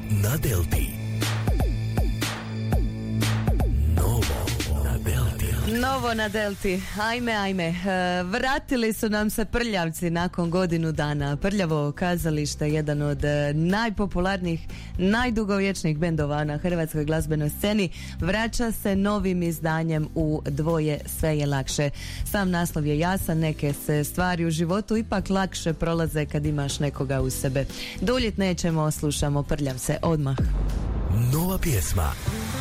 na Delti. Novo na Delti, ajme, vratili su nam se Prljavci nakon godinu dana. Prljavo kazalište, jedan od najpopularnijih, najdugovječnijih bendova na hrvatskoj glazbenoj sceni, vraća se novim izdanjem u Dvoje sve je lakše. Sam naslov je jasan, neke se stvari u životu ipak lakše prolaze kad imaš nekoga uz sebe. Duljit nećemo, slušamo Prljav se odmah. Nova pjesma.